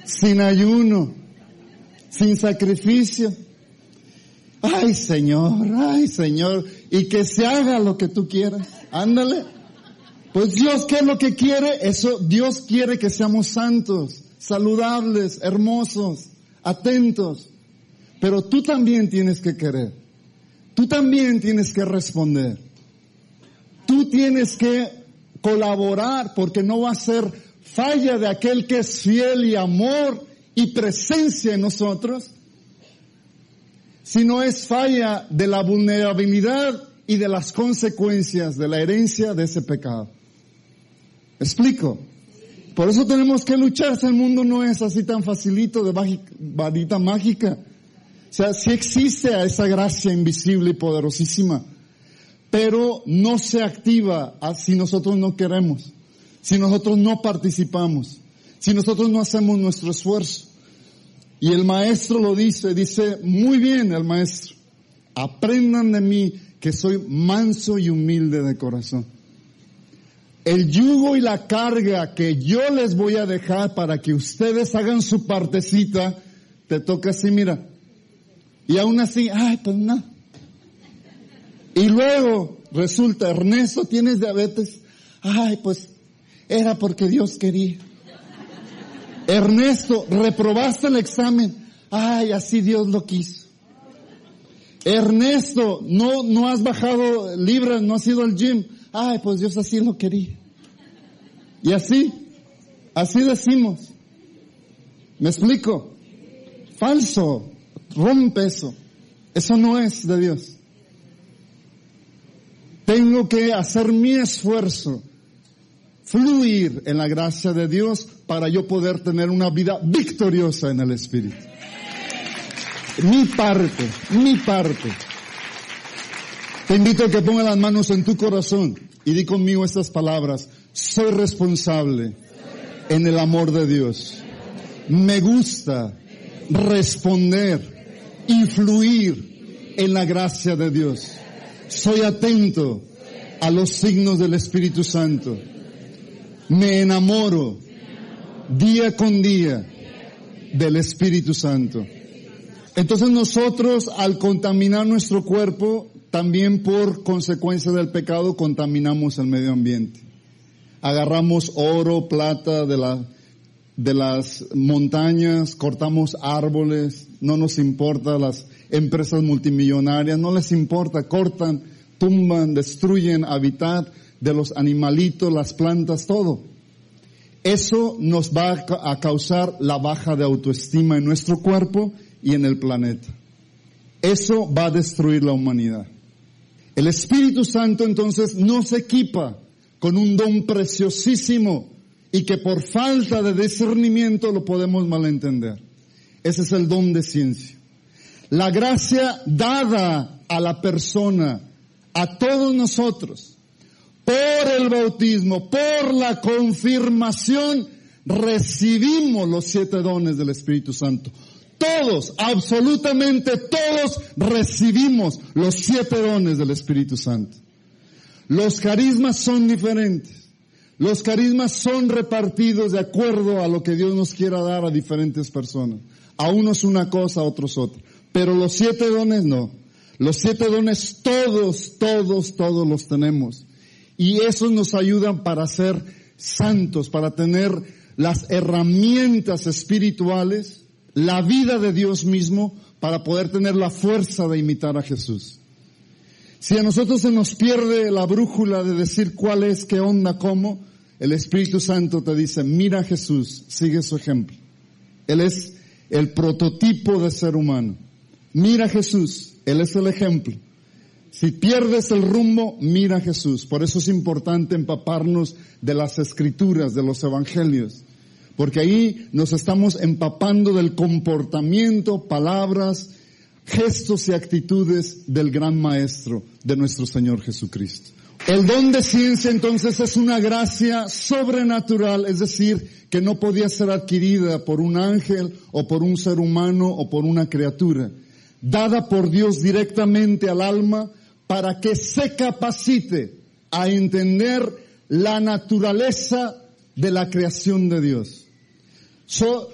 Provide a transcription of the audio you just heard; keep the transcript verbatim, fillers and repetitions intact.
sin ayuno, sin sacrificio. Ay, Señor, ay, Señor, y que se haga lo que tú quieras. Ándale. Pues Dios, ¿qué es lo que quiere? Eso, Dios quiere que seamos santos, saludables, hermosos, atentos. Pero tú también tienes que querer. Tú también tienes que responder. Tú tienes que colaborar, porque no va a ser falla de aquel que es fiel y amor y presencia en nosotros, sino es falla de la vulnerabilidad y de las consecuencias de la herencia de ese pecado. ¿Me explico? Por eso tenemos que luchar. El mundo no es así tan facilito de varita mágica. O sea, sí existe esa gracia invisible y poderosísima, pero no se activa si nosotros no queremos, si nosotros no participamos, si nosotros no hacemos nuestro esfuerzo. Y el maestro lo dice, dice muy bien el maestro: aprendan de mí que soy manso y humilde de corazón. El yugo y la carga que yo les voy a dejar para que ustedes hagan su partecita, te toca así, mira. Y aún así, ay, pues no. Y luego resulta, Ernesto, ¿tienes diabetes? Ay, pues era porque Dios quería. Ernesto, reprobaste el examen. Ay, así Dios lo quiso. Ernesto, no, no has bajado libras, no has ido al gym. Ay, pues Dios así lo quería. Y así, así decimos. ¿Me explico? Falso. Rompe eso. Eso no es de Dios. Tengo que hacer mi esfuerzo, fluir en la gracia de Dios para yo poder tener una vida victoriosa en el Espíritu. Mi parte, mi parte. Te invito a que pongas las manos en tu corazón y di conmigo estas palabras: soy responsable en el amor de Dios. Me gusta responder y fluir en la gracia de Dios. Soy atento a los signos del Espíritu Santo. Me enamoro día con día del Espíritu Santo. Entonces nosotros, al contaminar nuestro cuerpo, también por consecuencia del pecado contaminamos el medio ambiente. Agarramos oro, plata de la de las montañas, cortamos árboles, no nos importa. Las empresas multimillonarias no les importa, cortan, tumban, destruyen hábitat de los animalitos, las plantas, todo. Eso nos va a causar la baja de autoestima en nuestro cuerpo y en el planeta. Eso va a destruir la humanidad. El Espíritu Santo entonces nos equipa con un don preciosísimo y que por falta de discernimiento lo podemos malentender. Ese es el don de ciencia. La gracia dada a la persona, a todos nosotros, por el bautismo, por la confirmación, recibimos los siete dones del Espíritu Santo. Todos, absolutamente todos, recibimos los siete dones del Espíritu Santo. Los carismas son diferentes. Los carismas son repartidos de acuerdo a lo que Dios nos quiera dar a diferentes personas. A unos una cosa, a otros otra. Pero los siete dones no. Los siete dones todos, todos, todos los tenemos. Y esos nos ayudan para ser santos, para tener las herramientas espirituales, la vida de Dios mismo, para poder tener la fuerza de imitar a Jesús. Si a nosotros se nos pierde la brújula de decir cuál es, qué onda, cómo, el Espíritu Santo te dice: mira a Jesús, sigue su ejemplo. Él es el prototipo de ser humano. Mira a Jesús, Él es el ejemplo. Si pierdes el rumbo, mira a Jesús. Por eso es importante empaparnos de las Escrituras, de los Evangelios. Porque ahí nos estamos empapando del comportamiento, palabras, gestos y actitudes del gran Maestro, de nuestro Señor Jesucristo. El don de ciencia entonces es una gracia sobrenatural, es decir, que no podía ser adquirida por un ángel o por un ser humano o por una criatura, dada por Dios directamente al alma para que se capacite a entender la naturaleza de la creación de Dios. So,